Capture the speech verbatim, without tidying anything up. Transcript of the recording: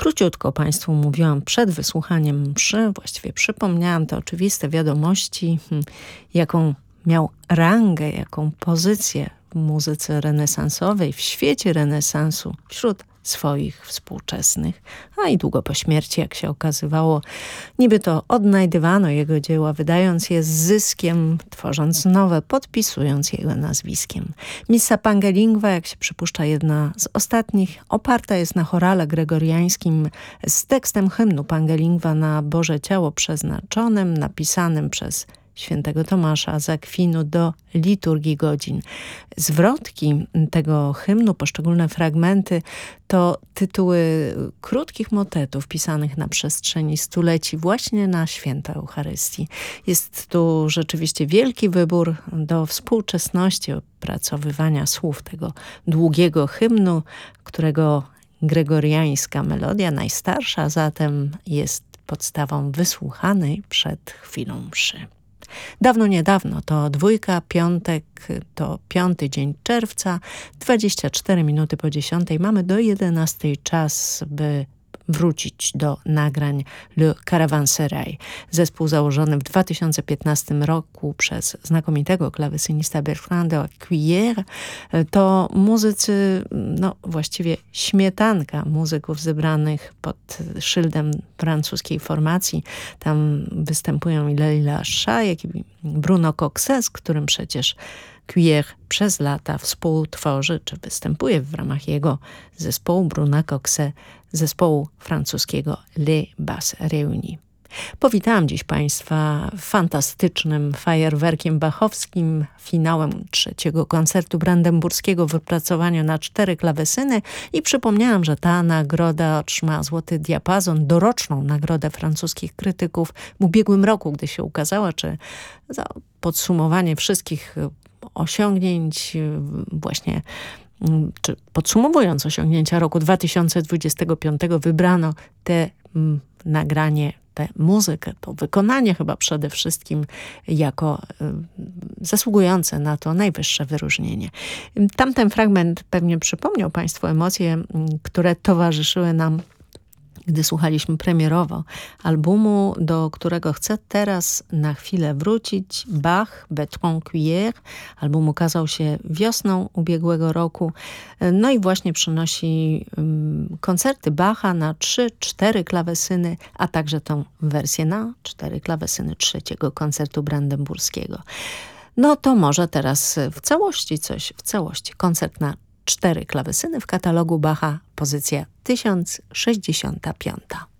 Króciutko Państwu mówiłam przed wysłuchaniem mszy, właściwie przypomniałam te oczywiste wiadomości, jaką miał rangę, jaką pozycję w muzyce renesansowej, w świecie renesansu, wśród swoich współczesnych, a i długo po śmierci, jak się okazywało, niby to odnajdywano jego dzieła, wydając je z zyskiem, tworząc nowe, podpisując jego nazwiskiem. Missa Pangelingua, jak się przypuszcza, jedna z ostatnich, oparta jest na chorale gregoriańskim z tekstem hymnu Pangelingua na Boże Ciało przeznaczonym, napisanym przez świętego Tomasza z Akwinu do liturgii godzin. Zwrotki tego hymnu, poszczególne fragmenty, to tytuły krótkich motetów pisanych na przestrzeni stuleci właśnie na święta Eucharystii. Jest tu rzeczywiście wielki wybór do współczesności opracowywania słów tego długiego hymnu, którego gregoriańska melodia, najstarsza zatem, jest podstawą wysłuchanej przed chwilą mszy. Dawno, niedawno, to dwójka, piątek, to piąty dzień czerwca, dwadzieścia cztery minuty po dziesiątej. Mamy do jedenastej czas, by wrócić do nagrań Le Caravanserai. Zespół założony w dwa tysiące piętnastym roku przez znakomitego klawesynista Bertrand de Cuillère. To muzycy, no właściwie śmietanka muzyków zebranych pod szyldem francuskiej formacji. Tam występują i Leila Shah, jak i Bruno Coxet, z którym przecież Cuillère przez lata współtworzy, czy występuje w ramach jego zespołu Bruna Coxet, zespołu francuskiego Les Basses Réunies. Powitałam dziś Państwa fantastycznym fajerwerkiem bachowskim, finałem trzeciego koncertu brandenburskiego w wypracowaniu na cztery klawesyny i przypomniałam, że ta nagroda otrzymała Złoty Diapazon, doroczną nagrodę francuskich krytyków w ubiegłym roku, gdy się ukazała, czy za podsumowanie wszystkich osiągnięć właśnie, czy podsumowując osiągnięcia roku dwa tysiące dwudziestego piątego, wybrano te mm, nagranie, tę muzykę, to wykonanie chyba przede wszystkim jako y, zasługujące na to najwyższe wyróżnienie. Tamten fragment pewnie przypomniał Państwu emocje, y, które towarzyszyły nam, gdy słuchaliśmy premierowo albumu, do którego chcę teraz na chwilę wrócić. Bach, Bertrand Cuillère. Album ukazał się wiosną ubiegłego roku. No i właśnie przynosi um, koncerty Bacha na trzy, cztery klawesyny, a także tą wersję na cztery klawesyny trzeciego koncertu brandenburskiego. No to może teraz w całości coś, w całości. Koncert na cztery klawesyny w katalogu Bacha, pozycja tysiąc sześćdziesiąta piąta.